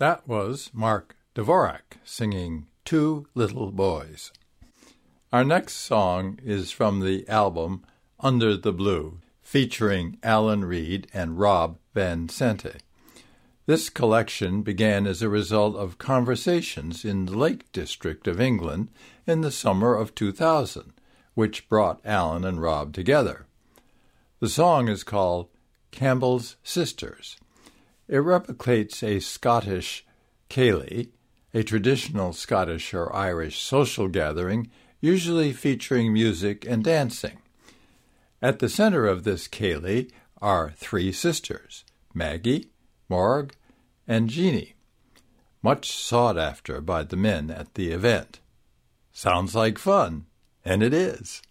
That was Mark Dvorak singing Two Little Boys. Our next song is from the album Under the Blue, featuring Alan Reed and Rob Van Sente. This collection began as a result of conversations in the Lake District of England in the summer of 2000, which brought Alan and Rob together. The song is called Campbell's Sisters. It replicates a Scottish céilí, a traditional Scottish or Irish social gathering usually featuring music and dancing. At the center of this céilí are three sisters, Maggie, Morg, and Jeannie, much sought after by the men at the event. Sounds like fun, and it is.